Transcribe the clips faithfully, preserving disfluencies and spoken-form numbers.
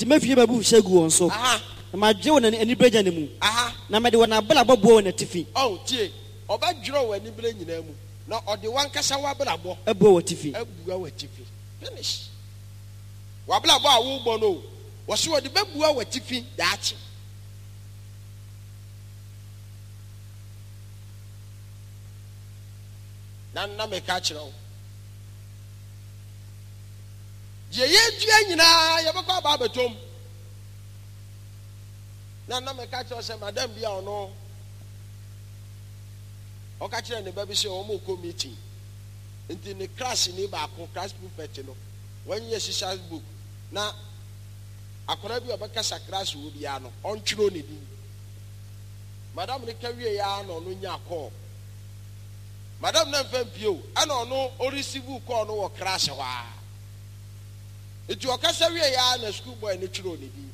enti mafie babu hyegu won so aha na madwe won ani breja ne mu aha na mede won abla bobo won atifi oh tie obadwiro wani bere nyina mu na ode wankasa wabrabo abo watifi abua watifi finish wabrabo a wo bo no wo so ode babua watifi daachi na na me ka kire wo je yedua nyina ye bekọ aba betom na na me ka kire se madam bia ono o ka kire ne baby se o mo ko meeting nti ne class ni ba ko class pulpit no wan ye shisha book na akora bi obeka sa class wo bia no on twiro ne din madam ne ka wie ya no no nya call madam na mfam pio ana ono o receive call no wo crash wa eti o ka sa wie ya na school boy ne twiro ne din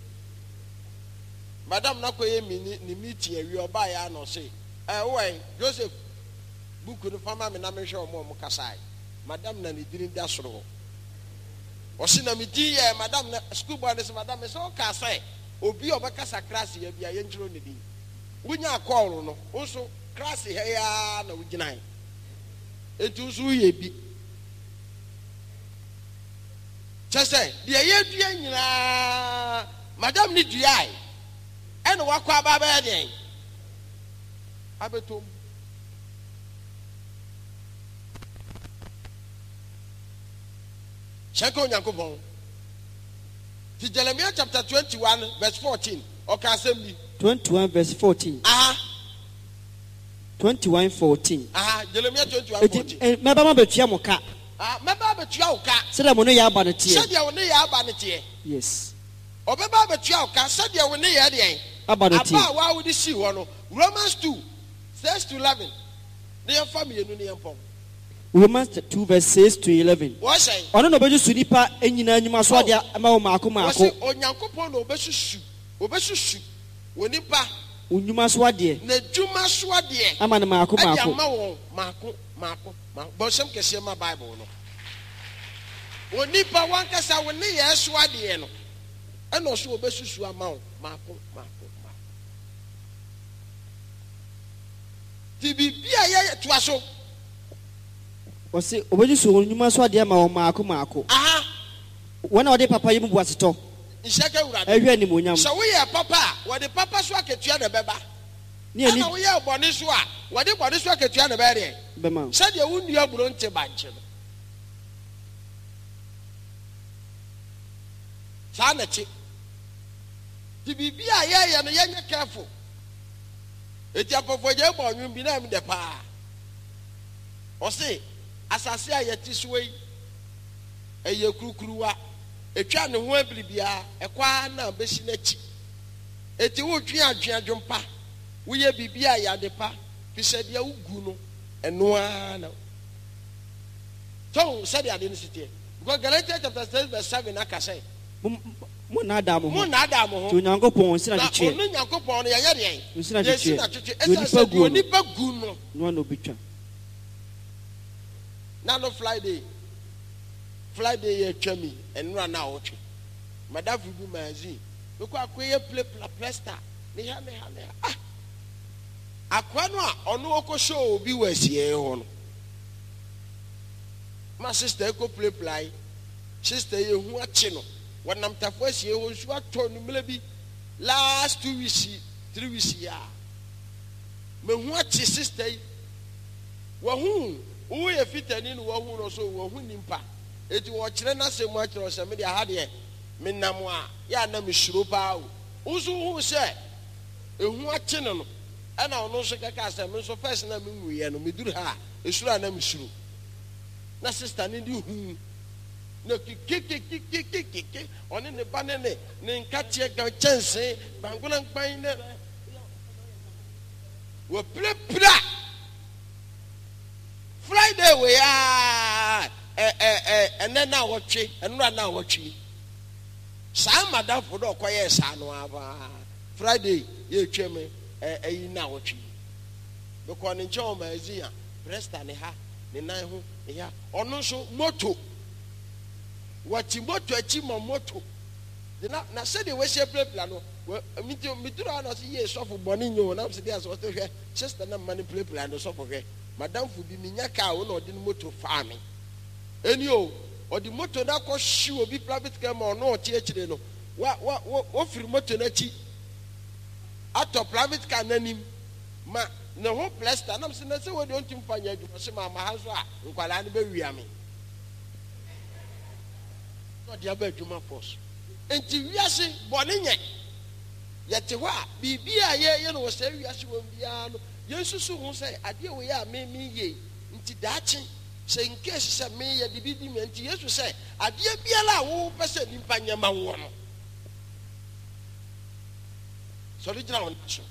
madam na ko ye mi ni meeting awie oba ya no say eh wey Joseph book no fama me na me hwe omo omo kasai madam na ne din da soro o si na me din ye madam na school boy ne say madam me so ka sai obi obeka sa class ya bia ye twiro ne din wunya call no so class he ya na wuginai etu so ye bi chese de ye dua nyina madam ni duai e no wakọ aba ba den abetom Sheko Nyankopon ti Jeremiah chapter twenty-one verse fourteen o ka asem twenty-one verse fourteen aha twenty-one fourteen aha Jeremiah twenty-one fourteen meba ma betua mo ka ah meba betua o ka se da mo no ya aba ne tie se dia wo ne ya aba ne tie yes obeba betua o ka se dia wo ne ya de aba ne tie aba wa wo di si ho no Romans two six to eleven ne ya family no ne ya pom Romans two verse six to eleven what say ono no beju su nipa enyina anyuma so ade ama wo maako maako what say onyankopon no obesusu obesusu wonipa unyuma so ade na djuma so ade ama ne maako maako ama wo maako maako bo sem kese ma bible no wonipa wankasa wo ne ye so ade no eno so obesusu ama wo maako maako maako ti bibia ye to aso wose obeju su unyuma so ade ama wo maako maako aha wona ode papa yimu buaseto Ishaka urade ehwe ni monyam so we ye papa we the papa so aketua na beba ni ani na we ye bone so a we the bone so aketua na bere bema said ye wunu aburo nte banche no sa na chi ti bibia ye ye no ye nye careful eti apofo je bo nwum bi na mi de pa o se asase a ye ti so yi eye kurukuruwa etwa ne ho ablibia ekwa na beshi na chi eti wo twi adwe adwompa wo ye bibia ya de pa fi se dia ugu no eno a na so said ade no sitie because Galatians chapter six verse seven aka say mo na da mo mo na da mo ho to Nyankopon sina chiche na Nyankopon no ye ye de sina chiche sina chiche esa se di onipa gu no no no bitwa na no Friday Friday ye twami enura na wotwe madafu bi magazine beko akoye play plasta ne ha ne ha ne ah akwa no a ono oko show obi wasie ho no ma sister eko play play sister ye hu ache no wonam tafo asie ho nsu ato no mele bi last two weeks three weeks ya me hu ache sister yi wo hu wo ye fitani no wo hu no so wo hu nimpa eti wo kire na semu a kire o me de ha de me nam a ya na me shiro pa o uzu hu se ehu ache no no e na ono so kaka se me so first na me nwu ye no me duru ha esura na me shiro na sister ni di hu na kikikikikikiki oni ne ba ne ne ne nkatie ga chense bangona nkpan ne wo ple pra Friday we ya eh eh eh ene na wotwe enura na wotwe sa madafo do koye sa no aba Friday ye tweme eh eyi na wotwe because ne nche o mazia presta ne ha ne nan ho ne ya ono so moto wati moto achi mo moto na na said the way she play plano me to me to na say yes so for boni nyo na say dey so to hwe sister na man play plano so for hwe madam fu bi minya ka wo na odi moto fa me eni o odi moto na ko hwe obi private car ma no o tie kire no wa wa wo firi moto na chi ato private car nanim ma na ho plaster na say na say wo de ontim fanya adwuma se ma ma ha so a nkwala ne be wia me no dia ba adwuma force enti wiase bone nye yete ho a bibia ye ye no wo say wiase won bia no yesusu ho say ade wo ye a me me ye nti daachi say in case say me ye de bi di me nti yesu say ade bia la wo pese nimpa nyama wo no so ri jina won so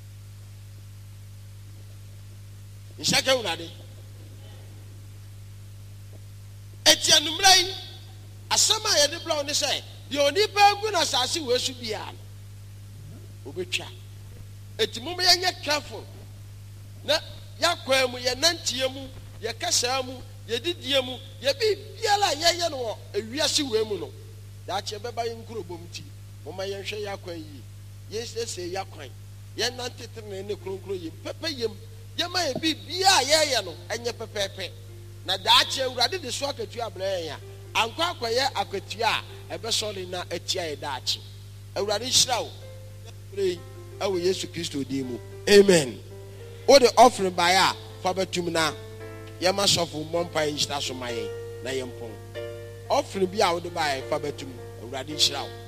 nshaka unade etianumrai asama ye de bla oni say the only person na sase we su bia obetwa etimu me ye careful na yakwa mu ye nantie mu ye kasa mu ye didie mu ye bi biala ye ye no ewiase we mu no da che beba ye nkurobom ti mo ma ye hwe yakwa yi ye sese yakwa ye nantete na ne kronkro ye pepe yem ye ma ye bi bia ye ye no enye pepepe na da che urade de so akatua abla ya ankwa akwaye akatua ebe soli na atia ye da achi urade hira wo pray awo Yesu Kristo di mu amen. O the offering by ya for betum na ye ma sofo mompa hira so maye na ye mpon offering bi a wo de by for betum urade hira wo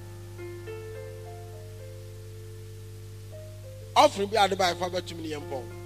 offering bi a de by for betum ne ye mpon